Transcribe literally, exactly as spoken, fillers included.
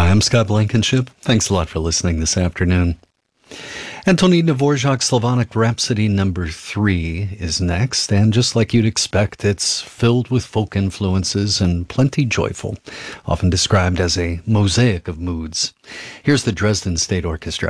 Hi, I'm Scott Blankenship. Thanks a lot for listening this afternoon. Antonín Dvořák's Slavonic Rhapsody number three is next, and just like you'd expect, it's filled with folk influences and plenty joyful, often described as a mosaic of moods. Here's the Dresden State Orchestra.